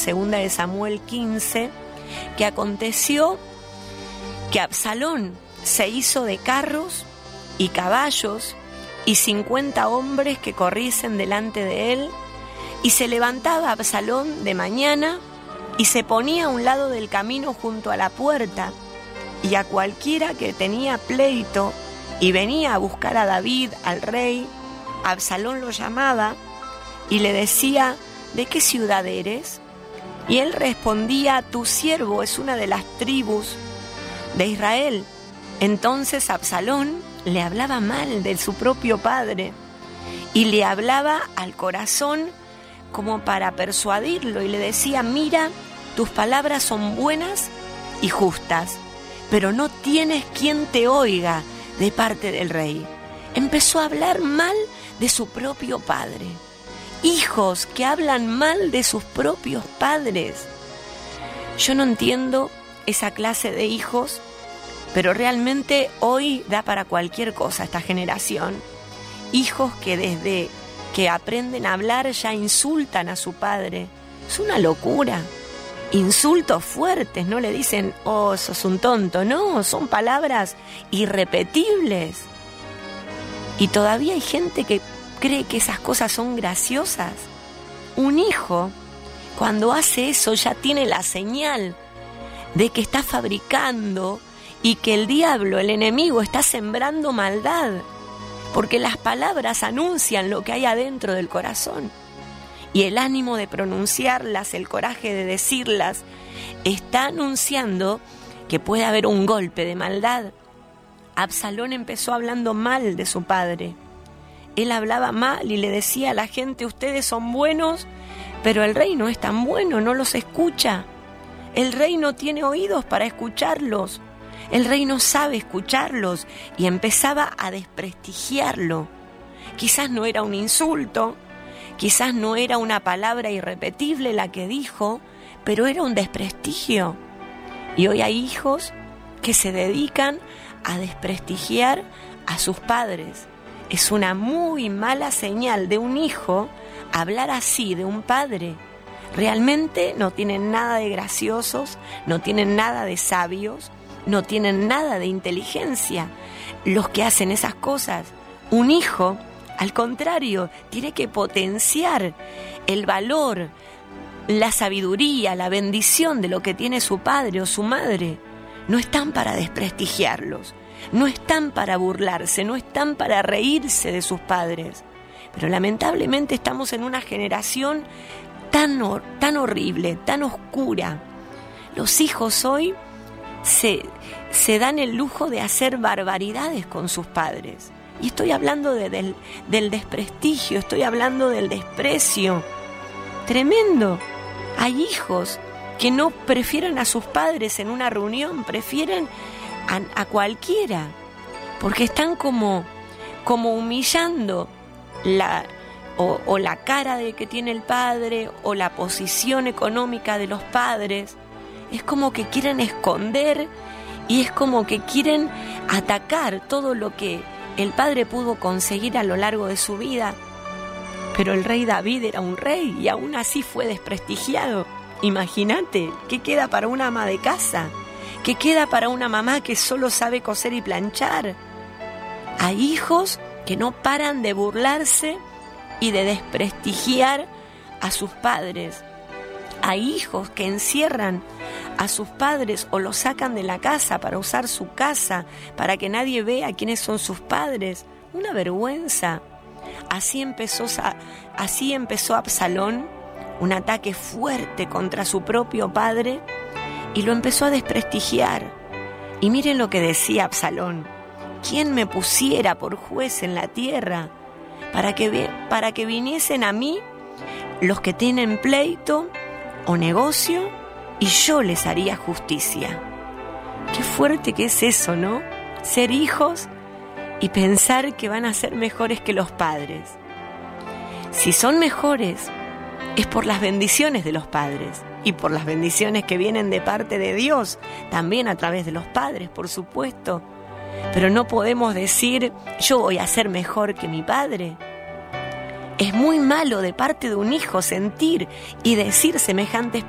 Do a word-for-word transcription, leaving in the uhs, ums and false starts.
segunda de Samuel quince, que aconteció que Absalón se hizo de carros y caballos y cincuenta hombres que corriesen delante de él, y se levantaba Absalón de mañana y se ponía a un lado del camino junto a la puerta, y a cualquiera que tenía pleito y venía a buscar a David, al rey, Absalón lo llamaba y le decía: ¿de qué ciudad eres? Y él respondía: tu siervo es una de las tribus de Israel. Entonces Absalón le hablaba mal de su propio padre y le hablaba al corazón como para persuadirlo, y le decía: mira, tus palabras son buenas y justas, pero no tienes quien te oiga de parte del rey. Empezó a hablar mal de su propio padre. Hijos que hablan mal de sus propios padres. Yo no entiendo esa clase de hijos, pero realmente hoy da para cualquier cosa esta generación. Hijos que desde que aprenden a hablar ya insultan a su padre. Es una locura. Insultos fuertes, no le dicen: oh, sos un tonto. No, son palabras irrepetibles. Y todavía hay gente que cree que esas cosas son graciosas. Un hijo, cuando hace eso, ya tiene la señal de que está fabricando y que el diablo, el enemigo, está sembrando maldad, porque las palabras anuncian lo que hay adentro del corazón, y el ánimo de pronunciarlas, el coraje de decirlas, está anunciando que puede haber un golpe de maldad. Absalón empezó hablando mal de su padre. Él hablaba mal y le decía a la gente: ustedes son buenos, pero el rey no es tan bueno, no los escucha. El rey no tiene oídos para escucharlos. El rey no sabe escucharlos, y empezaba a desprestigiarlo. Quizás no era un insulto, quizás no era una palabra irrepetible la que dijo, pero era un desprestigio. Y hoy hay hijos que se dedican a desprestigiar a sus padres. Es una muy mala señal de un hijo hablar así de un padre. Realmente no tienen nada de graciosos, no tienen nada de sabios, no tienen nada de inteligencia los que hacen esas cosas. Un hijo, al contrario, tiene que potenciar el valor, la sabiduría, la bendición de lo que tiene su padre o su madre. No están para desprestigiarlos, no están para burlarse, no están para reírse de sus padres. Pero lamentablemente estamos en una generación tan, hor- tan horrible, tan oscura. Los hijos hoy se, se dan el lujo de hacer barbaridades con sus padres. Y estoy hablando de, del, del desprestigio, estoy hablando del desprecio. Tremendo. Hay hijos que no prefieren a sus padres en una reunión, prefieren a, a cualquiera, porque están como, como humillando la, o, o la cara de que tiene el padre, o la posición económica de los padres. Es como que quieren esconder, y es como que quieren atacar todo lo que el padre pudo conseguir a lo largo de su vida. Pero el rey David era un rey, y aún así fue desprestigiado. Imagínate, ¿qué queda para una ama de casa? ¿Qué queda para una mamá que solo sabe coser y planchar? Hay hijos que no paran de burlarse y de desprestigiar a sus padres. Hay hijos que encierran a sus padres o los sacan de la casa para usar su casa, para que nadie vea quiénes son sus padres. Una vergüenza. Así empezó, así empezó Absalón, un ataque fuerte contra su propio padre, y lo empezó a desprestigiar. Y miren lo que decía Absalón: ¿quién me pusiera por juez en la tierra para que, para que viniesen a mí los que tienen pleito o negocio, y yo les haría justicia? Qué fuerte que es eso, ¿no? Ser hijos y pensar que van a ser mejores que los padres. Si son mejores, es por las bendiciones de los padres y por las bendiciones que vienen de parte de Dios, también a través de los padres, por supuesto. Pero no podemos decir: yo voy a ser mejor que mi padre. Es muy malo de parte de un hijo sentir y decir semejantes